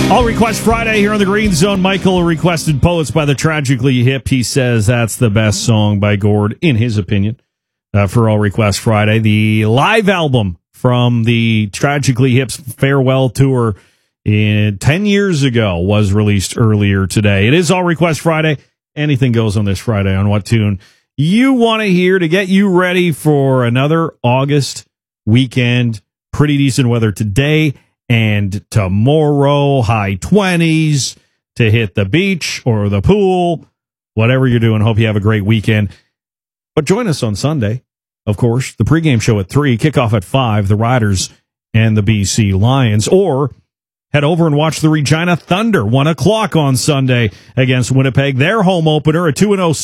All Request Friday here on the Green Zone. Michael requested Poets by the Tragically Hip. He says that's the best song by Gord, in his opinion, for All Request Friday. The live album from the Tragically Hip's farewell tour 10 years ago was released earlier today. It is All Request Friday. Anything goes on this Friday on what tune you want to hear to get you ready for another August weekend. Pretty decent weather today and tomorrow, high 20s to hit the beach or the pool, whatever you're doing. Hope you have a great weekend. But join us on Sunday, of course, the pregame show at 3, kickoff at 5, the Riders and the BC Lions. Or head over and watch the Regina Thunder, 1 o'clock on Sunday against Winnipeg. Their home opener, a 2-0